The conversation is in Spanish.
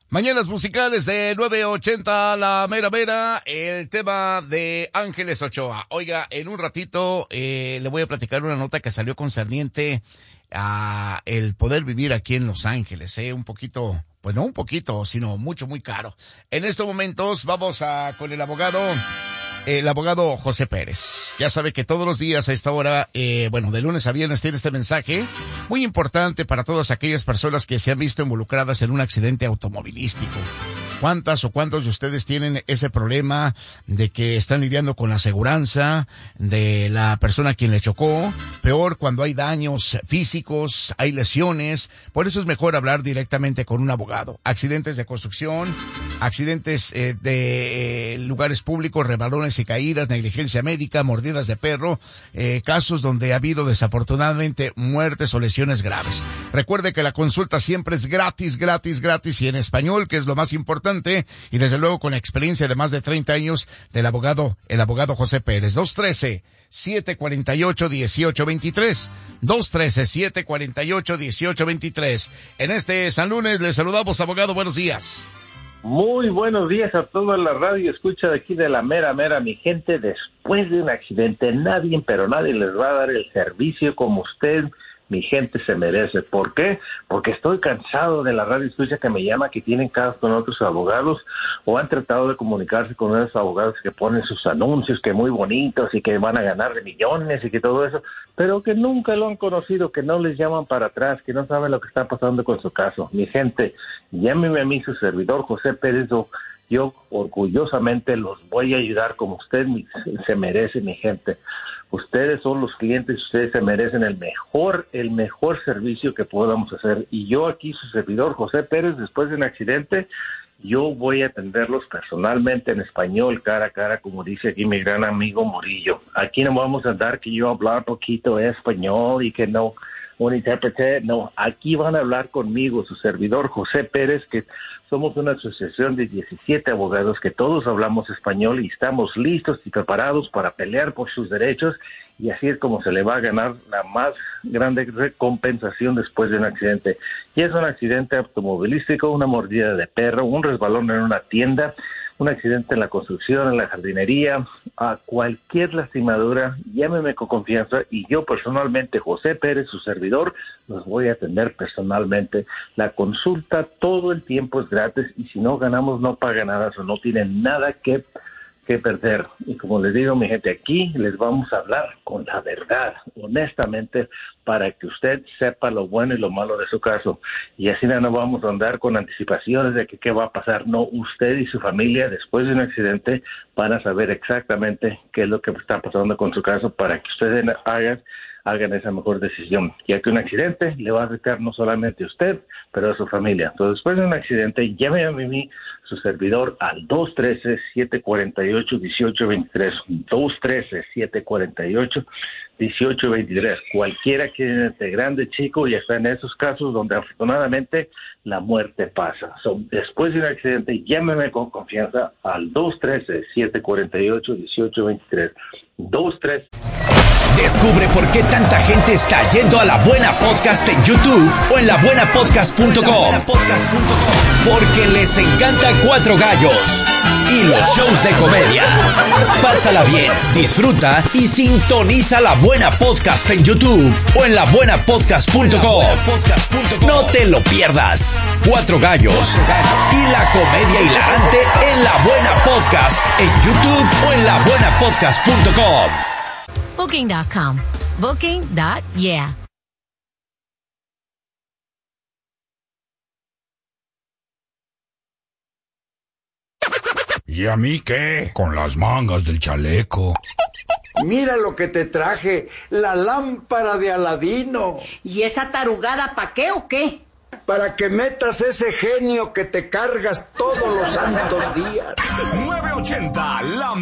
Mañanas musicales de 9:80, la mera mera, el tema de Ángeles Ochoa. Oiga, en un ratito le voy a platicar una nota que salió concerniente a el poder vivir aquí en Los Ángeles, un poquito, pues no un poquito, sino mucho, muy caro. En estos momentos vamos con el abogado José Pérez. Ya sabe que todos los días a esta hora, de lunes a viernes tiene este mensaje muy importante para todas aquellas personas que se han visto involucradas en un accidente automovilístico. ¿Cuántas o cuántos de ustedes tienen ese problema de que están lidiando con la aseguranza de la persona a quien le chocó? Peor cuando hay daños físicos, hay lesiones. Por eso es mejor hablar directamente con un abogado. Accidentes de construcción, accidentes de lugares públicos, resbalones y caídas, negligencia médica, mordidas de perro, casos donde ha habido desafortunadamente muertes o lesiones graves. Recuerde que la consulta siempre es gratis y en español, que es lo más importante. Y desde luego con la experiencia de más de 30 años el abogado José Pérez. 213-748-1823. 213-748-1823. En este San Lunes le saludamos, abogado, buenos días. Muy buenos días a toda la radio escucha de aquí de la mera mera, mi gente. Después de un accidente, nadie les va a dar el servicio como usted, mi gente, se merece. ¿Por qué? Porque estoy cansado de la radio escucha que me llama, que tienen casos con otros abogados o han tratado de comunicarse con esos abogados que ponen sus anuncios que muy bonitos y que van a ganar de millones y que todo eso, pero que nunca lo han conocido, que no les llaman para atrás, que no saben lo que está pasando con su caso. Mi gente, llámeme a mí, su servidor José Pérez. Yo orgullosamente los voy a ayudar como usted se merece, mi gente. Ustedes son los clientes, ustedes se merecen el mejor servicio que podamos hacer. Y yo aquí, su servidor José Pérez, después de un accidente, yo voy a atenderlos personalmente en español, cara a cara, como dice aquí mi gran amigo Murillo. Aquí no vamos a andar que yo hablar poquito español y que no un intérprete, no, aquí van a hablar conmigo, su servidor José Pérez, que somos una asociación de 17 abogados que todos hablamos español y estamos listos y preparados para pelear por sus derechos, y así es como se le va a ganar la más grande recompensación después de un accidente. Y es un accidente automovilístico, una mordida de perro, un resbalón en una tienda, un accidente en la construcción, en la jardinería, a cualquier lastimadura, llámeme con confianza y yo personalmente, José Pérez, su servidor, los voy a atender personalmente. La consulta todo el tiempo es gratis y si no ganamos no paga nada, o no tienen nada que perder. Y como les digo, mi gente, aquí les vamos a hablar con la verdad, honestamente, para que usted sepa lo bueno y lo malo de su caso. Y así no vamos a andar con anticipaciones de que qué va a pasar. No, usted y su familia, después de un accidente, van a saber exactamente qué es lo que está pasando con su caso para que ustedes hagan esa mejor decisión, ya que un accidente le va a afectar no solamente a usted, pero a su familia. Entonces, después de un accidente, llame a mí, su servidor, al 213-748-1823, 213-748-1823. Cualquier accidente, grande, chico, y está en esos casos donde afortunadamente la muerte pasa. Después de un accidente, llámeme con confianza al 213-748-1823, 213. Descubre por qué tanta gente está yendo a La Buena Podcast en YouTube o en labuenapodcast.com. Porque les encanta Cuatro Gallos y los shows de comedia. Pásala bien, disfruta y sintoniza La Buena Podcast en YouTube o en labuenapodcast.com. No te lo pierdas. Cuatro Gallos y la comedia hilarante en La Buena Podcast en YouTube o en labuenapodcast.com. Booking.com. Booking.yeah. ¿Y a mí qué? Con las mangas del chaleco. Mira lo que te traje, la lámpara de Aladino. ¿Y esa tarugada pa' qué o qué? Para que metas ese genio que te cargas todos los santos días. 980, la